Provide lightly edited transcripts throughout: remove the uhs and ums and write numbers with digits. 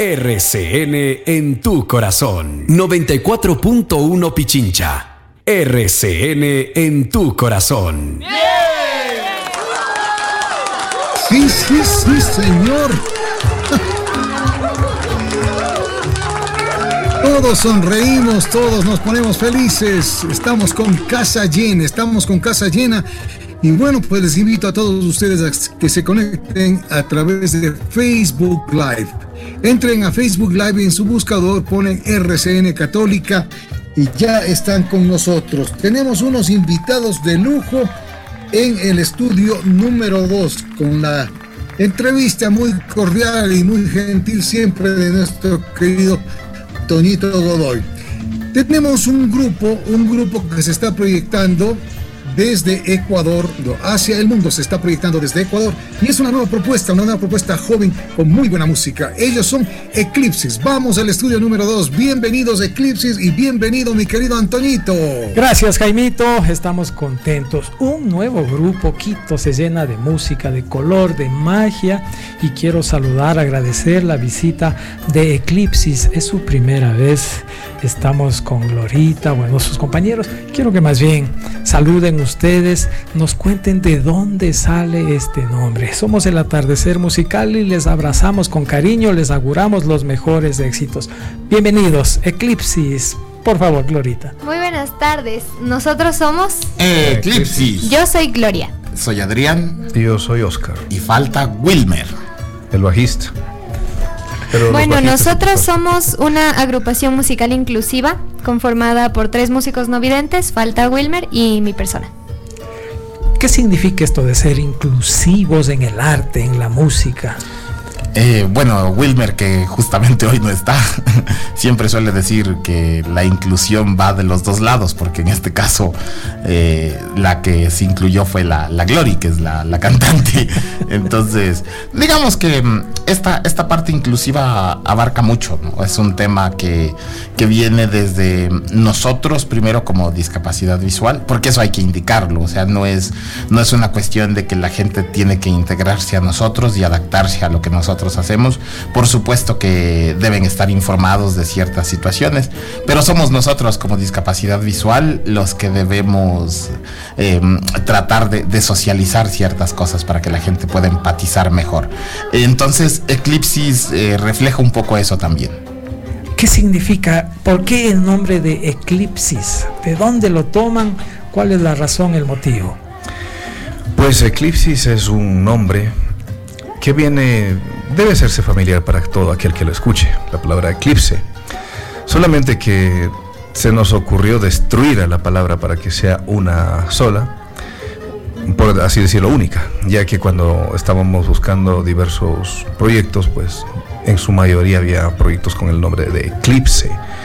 RCN en tu corazón. 94.1 Pichincha. RCN en tu corazón. ¡Bien! Sí, señor. Todos sonreímos, todos nos ponemos felices. Estamos con casa llena. Y bueno, pues les invito a todos ustedes a que se conecten a través de Facebook Live. Entren a Facebook Live y en su buscador ponen RCN Católica y ya están con nosotros. Tenemos unos invitados de lujo en el estudio número 2 con la entrevista muy cordial y muy gentil siempre de nuestro querido Toñito Godoy. Tenemos un grupo que se está proyectando desde Ecuador hacia el mundo, se está proyectando desde Ecuador y es una nueva propuesta joven con muy buena música. Ellos son Eclipsis. Vamos al estudio número 2. Bienvenidos Eclipsis y bienvenido mi querido Antoñito. Gracias Jaimito, estamos contentos. Un nuevo grupo, Quito se llena de música, de color, de magia y quiero agradecer la visita de Eclipsis. Es su primera vez. Estamos con Glorita, sus compañeros. Quiero que más bien saluden ustedes, nos cuenten de dónde sale este nombre. Somos el Atardecer Musical y les abrazamos con cariño, les auguramos los mejores éxitos. Bienvenidos, Eclipsis. Por favor, Glorita. Muy buenas tardes. Nosotros somos Eclipsis. Yo soy Gloria. Soy Adrián. Y yo soy Oscar. Y falta Wilmer, el bajista. Bueno, nosotros somos una agrupación musical inclusiva conformada por 3 músicos no videntes, falta Wilmer y mi persona. ¿Qué significa esto de ser inclusivos en el arte, en la música? Wilmer, que justamente hoy no está, siempre suele decir que la inclusión va de los dos lados, porque en este caso la que se incluyó fue la Glory, que es la cantante. Entonces, digamos que esta parte inclusiva abarca mucho, ¿no? Es un tema que viene desde nosotros, primero como discapacidad visual, porque eso hay que indicarlo, o sea, no es una cuestión de que la gente tiene que integrarse a nosotros y adaptarse a lo que nosotros hacemos. Por supuesto que deben estar informados de ciertas situaciones, pero somos nosotros como discapacidad visual los que debemos tratar de socializar ciertas cosas para que la gente pueda empatizar mejor. Entonces Eclipsis refleja un poco eso también. ¿Qué significa? ¿Por qué el nombre de Eclipsis? ¿De dónde lo toman? ¿Cuál es la razón, el motivo? Pues Eclipsis es un nombre que debe hacerse familiar para todo aquel que lo escuche, la palabra eclipse. Solamente que se nos ocurrió destruir a la palabra para que sea una sola, por así decirlo, única, ya que cuando estábamos buscando diversos proyectos, pues en su mayoría había proyectos con el nombre de Eclipse.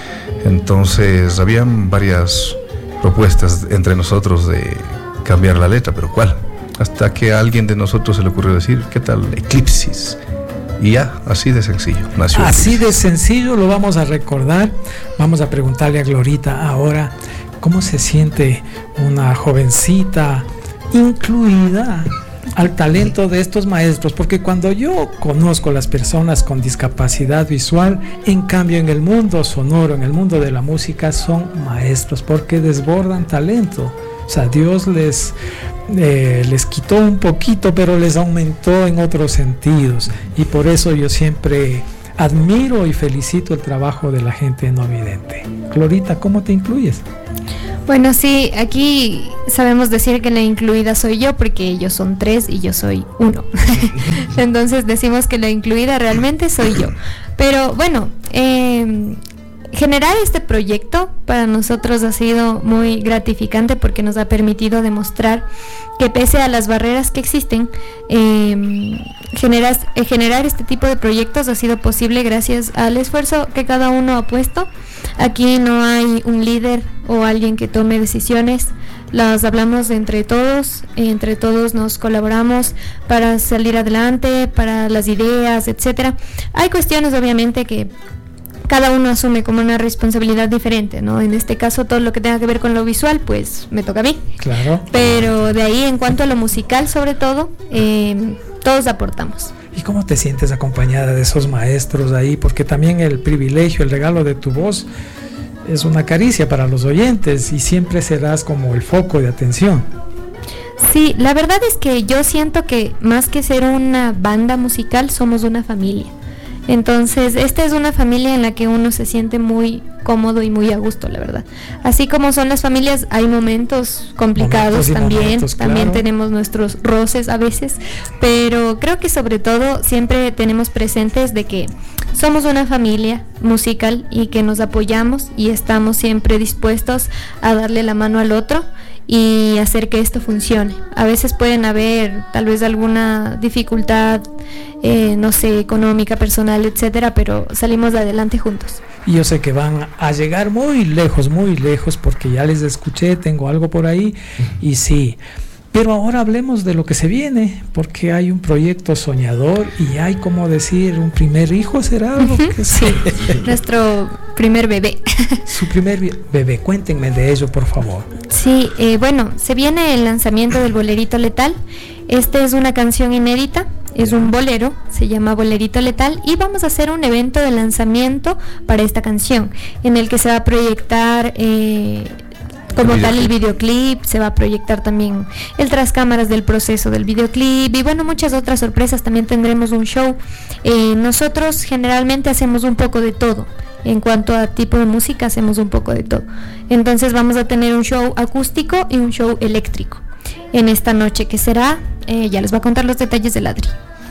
Entonces habían varias propuestas entre nosotros de cambiar la letra, pero ¿cuál? Hasta que a alguien de nosotros se le ocurrió decir, ¿qué tal Eclipsis? Y ya, así de sencillo nació. Así de sencillo lo vamos a recordar. Vamos a preguntarle a Glorita ahora cómo se siente una jovencita incluida al talento de estos maestros, porque cuando yo conozco las personas con discapacidad visual, en cambio en el mundo sonoro, en el mundo de la música, son maestros porque desbordan talento. O sea, Dios les quitó un poquito, pero les aumentó en otros sentidos. Y por eso yo siempre admiro y felicito el trabajo de la gente no vidente. Glorita, ¿cómo te incluyes? Bueno, sí, aquí sabemos decir que la incluida soy yo porque ellos son 3 y yo soy 1. Entonces decimos que la incluida realmente soy yo. Pero bueno, generar este proyecto para nosotros ha sido muy gratificante porque nos ha permitido demostrar que pese a las barreras que existen, generar este tipo de proyectos ha sido posible gracias al esfuerzo que cada uno ha puesto. Aquí no hay un líder o alguien que tome decisiones, las hablamos entre todos nos colaboramos para salir adelante, para las ideas, etcétera. Hay cuestiones obviamente que cada uno asume como una responsabilidad diferente, ¿no? En este caso, todo lo que tenga que ver con lo visual, pues me toca a mí. Claro. Pero de ahí, en cuanto a lo musical, sobre todo, todos aportamos. ¿Y cómo te sientes acompañada de esos maestros ahí? Porque también el privilegio, el regalo de tu voz es una caricia para los oyentes y siempre serás como el foco de atención. Sí, la verdad es que yo siento que más que ser una banda musical, somos una familia. Entonces, esta es una familia en la que uno se siente muy cómodo y muy a gusto, la verdad. Así como son las familias, hay momentos complicados también, también tenemos nuestros roces a veces, pero creo que sobre todo siempre tenemos presentes de que somos una familia musical y que nos apoyamos y estamos siempre dispuestos a darle la mano al otro y hacer que esto funcione. A veces pueden haber tal vez alguna dificultad, no sé, económica, personal, etcétera, pero salimos adelante juntos. Y yo sé que van a llegar muy lejos, porque ya les escuché, tengo algo por ahí, y sí. Pero ahora hablemos de lo que se viene, porque hay un proyecto soñador y hay, como decir, un primer hijo, ¿será? Sí, nuestro primer bebé. Su primer bebé, cuéntenme de ello, por favor. Sí, bueno, se viene el lanzamiento del Bolerito Letal. Esta es una canción inédita, es un bolero, se llama Bolerito Letal, y vamos a hacer un evento de lanzamiento para esta canción, en el que se va a proyectar como tal el videoclip, se va a proyectar también el tras cámaras del proceso del videoclip y bueno, muchas otras sorpresas. También tendremos un show. Nosotros generalmente hacemos un poco de todo. En cuanto a tipo de música, hacemos un poco de todo. Entonces vamos a tener un show acústico y un show eléctrico en esta noche, que será, ya les voy a contar los detalles del Adri.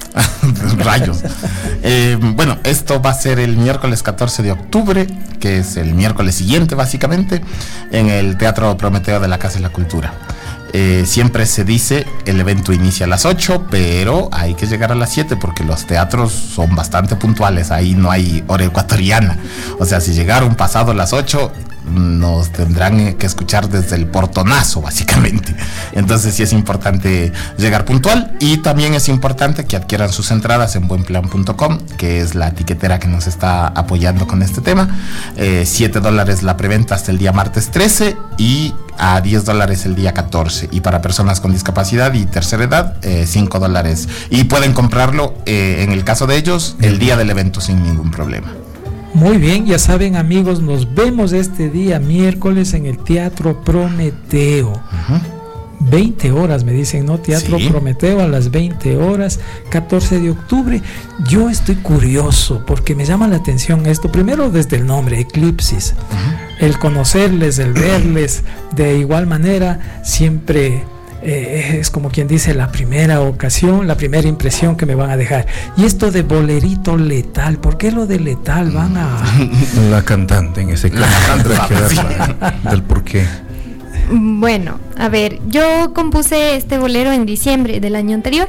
Rayos. Bueno, esto va a ser el miércoles 14 de octubre, que es el miércoles siguiente básicamente, en el Teatro Prometeo de la Casa de la Cultura. Siempre se dice el evento inicia a las 8, pero hay que llegar a las 7 porque los teatros son bastante puntuales, ahí no hay hora ecuatoriana. O sea, si llegaron pasado las 8, nos tendrán que escuchar desde el portonazo básicamente. Entonces sí es importante llegar puntual, y también es importante que adquieran sus entradas en buenplan.com, que es la etiquetera que nos está apoyando con este tema. $7 la preventa hasta el día martes 13 y a $10 el día 14, y para personas con discapacidad y tercera edad $5, y pueden comprarlo en el caso de ellos el día del evento sin ningún problema. Muy bien, ya saben, amigos, nos vemos este día miércoles en el Teatro Prometeo. 20 horas me dicen, ¿no? Teatro Prometeo a las 20 horas, 14 de octubre. Yo estoy curioso porque me llama la atención esto. Primero, desde el nombre, Eclipsis. El conocerles, el verles, de igual manera, siempre es como quien dice la primera ocasión, la primera impresión que me van a dejar. Y esto de Bolerito Letal, ¿por qué lo de letal? Van a... La cantante en ese caso, del por qué. Bueno, a ver, yo compuse este bolero en diciembre del año anterior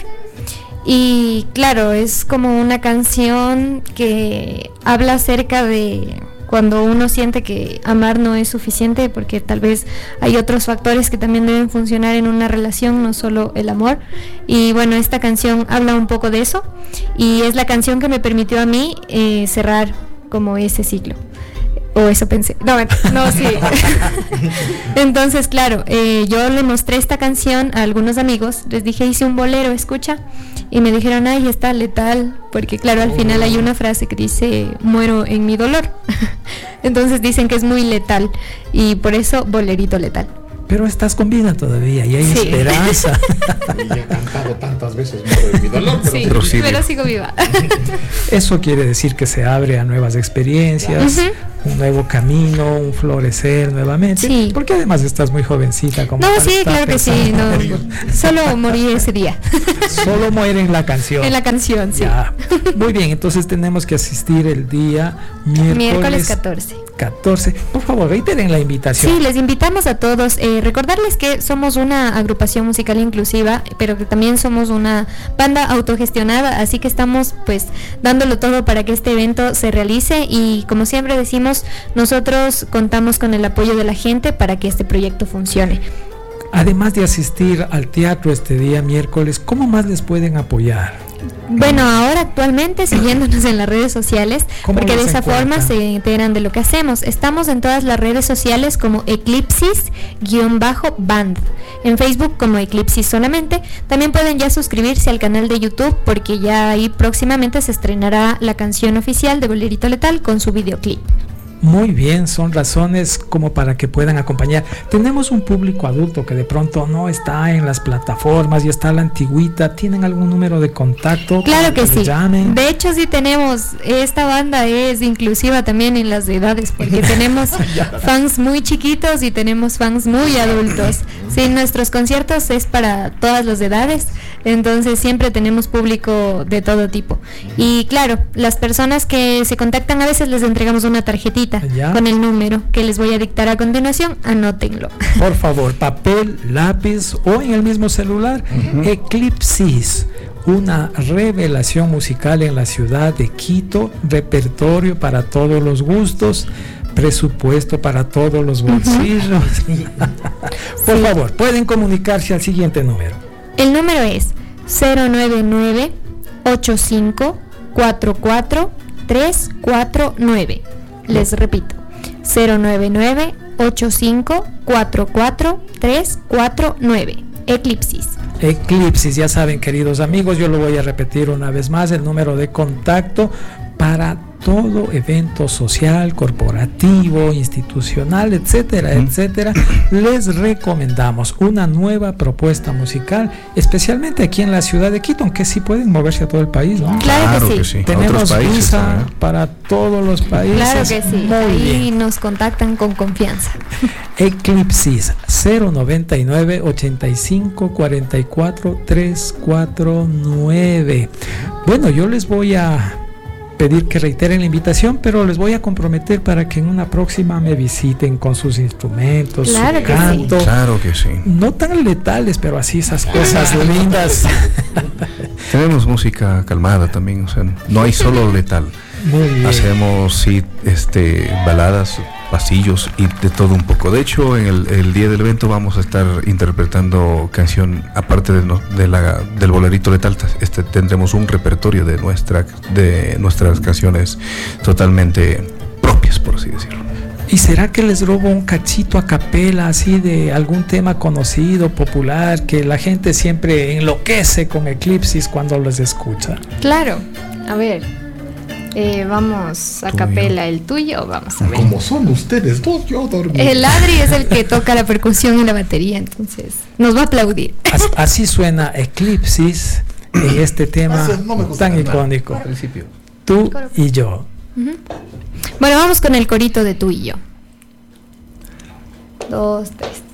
y claro, es como una canción que habla acerca de cuando uno siente que amar no es suficiente, porque tal vez hay otros factores que también deben funcionar en una relación, no solo el amor. Y bueno, esta canción habla un poco de eso y es la canción que me permitió a mí cerrar como ese ciclo. O eso pensé. No, sí. Entonces, claro, yo le mostré esta canción a algunos amigos. Les dije, hice un bolero, escucha. Y me dijeron, ay, está letal. Porque, claro, al final hay una frase que dice, muero en mi dolor. Entonces dicen que es muy letal. Y por eso, Bolerito Letal. Pero estás con vida todavía y hay esperanza. Y he cantado tantas veces muero en mi dolor, pero sigo viva. Eso quiere decir que se abre a nuevas experiencias, un nuevo camino, un florecer nuevamente. Sí. Porque además estás muy jovencita. Como sí, claro que sí. No, solo morí ese día. Solo muere en la canción. En la canción, sí. Ya. Muy bien, entonces tenemos que asistir el día miércoles 14. Por favor, reiteren la invitación. Sí, les invitamos a todos. Recordarles que somos una agrupación musical inclusiva, pero que también somos una banda autogestionada, así que estamos pues dándolo todo para que este evento se realice y como siempre decimos, nosotros contamos con el apoyo de la gente para que este proyecto funcione. Además de asistir al teatro este día miércoles, ¿cómo más les pueden apoyar? Bueno, ahora actualmente siguiéndonos en las redes sociales, porque de esa forma se enteran de lo que hacemos. Estamos en todas las redes sociales como Eclipsis_band, en Facebook como Eclipsis solamente. También pueden ya suscribirse al canal de YouTube, porque ya ahí próximamente se estrenará la canción oficial de Bolerito Letal con su videoclip. Muy bien, son razones como para que puedan acompañar. Tenemos un público adulto que de pronto no está en las plataformas y está a la antigüita. ¿Tienen algún número de contacto? Claro que sí. Llamen? De hecho, sí tenemos. Esta banda es inclusiva también en las edades, porque tenemos fans muy chiquitos y tenemos fans muy adultos. Sí, nuestros conciertos es para todas las edades, entonces siempre tenemos público de todo tipo. Y claro, las personas que se contactan a veces les entregamos una tarjetita con el número que les voy a dictar a continuación. Anótenlo. Por favor, papel, lápiz o en el mismo celular. Eclipsis, una revelación musical en la ciudad de Quito, repertorio para todos los gustos, presupuesto para todos los bolsillos. Por favor, pueden comunicarse al siguiente número. El número es 099-8544-349. Les repito, 099-8544-349. Eclipsis. Eclipsis, ya saben, queridos amigos, yo lo voy a repetir una vez más, el número de contacto para todo evento social, corporativo, institucional, etcétera, etcétera. Les recomendamos una nueva propuesta musical, especialmente aquí en la ciudad de Quito, aunque sí pueden moverse a todo el país, ¿no? Claro que sí. Tenemos visa para todos los países. Claro que sí. Ahí nos contactan con confianza. Eclipsis 099-8544-349. Bueno, yo les voy a pedir que reiteren la invitación, pero les voy a comprometer para que en una próxima me visiten con sus instrumentos, claro su canto. Sí. Claro que sí. No tan letales, pero así esas cosas lindas. Tenemos música calmada también, o sea, no hay solo letal. Muy bien. Hacemos baladas, pasillos y de todo un poco. De hecho, en el día del evento vamos a estar interpretando canción, aparte del Bolerito Letal, tendremos un repertorio de nuestras canciones totalmente propias, por así decirlo. ¿Y será que les robo un cachito a capela así de algún tema conocido, popular, que la gente siempre enloquece con Eclipsis cuando les escucha? Claro, a ver. Vamos a capela, el tuyo, vamos a ver. Como son ustedes dos, yo dormí. El Adri es el que toca la percusión y la batería, entonces nos va a aplaudir. Así suena Eclipsis en este tema tan icónico. Al principio. Tú y yo. Bueno, vamos con el corito de tú y yo. 2, 3.